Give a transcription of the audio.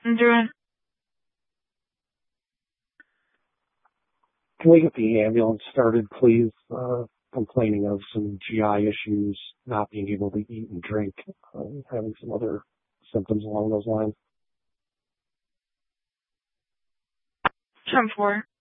I'm doing. Can we get the ambulance started, please? Complaining of some GI issues, not being able to eat and drink, having some other symptoms along those lines. 10-4.